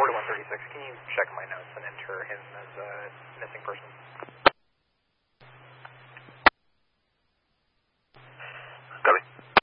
to 136. Can you check my notes and enter him as a missing person?